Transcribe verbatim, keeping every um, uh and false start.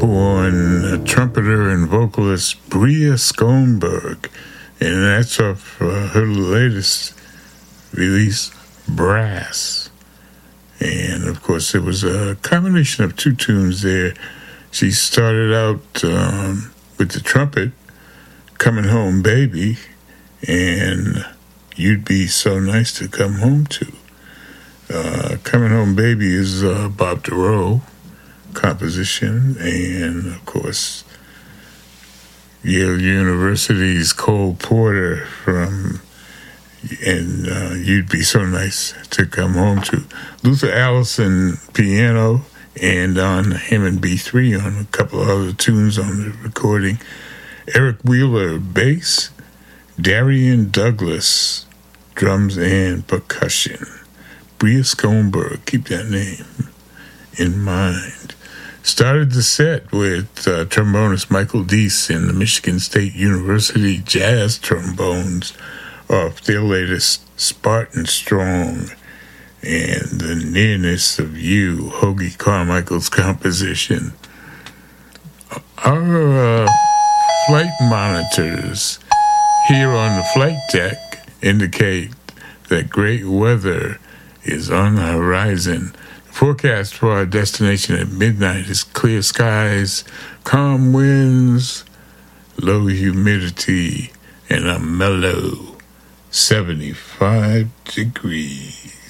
on uh, trumpeter and vocalist Bria Skonberg, and that's off uh, her latest release, Brass. And of course, it was a combination of two tunes there. She started out um, with the trumpet, Coming Home Baby, and You'd Be So Nice to Come Home To. Uh, Coming Home Baby is uh, Bob DeRoe composition, and of course Yale University's Cole Porter from and uh, You'd Be So Nice to Come Home To. Luther Allison piano, and on Hammond B three on a couple of other tunes on the recording. Eric Wheeler bass, Darian Douglas drums and percussion. Bria Skonberg, keep that name in mind. Started the set with uh, trombonist Michael Deese in the Michigan State University Jazz Trombones off their latest Spartan Strong, and The Nearness of You, Hoagie Carmichael's composition. Our uh, flight monitors here on the flight deck indicate that great weather is on the horizon. Forecast for our destination at midnight is clear skies, calm winds, low humidity, and a mellow seventy-five degrees.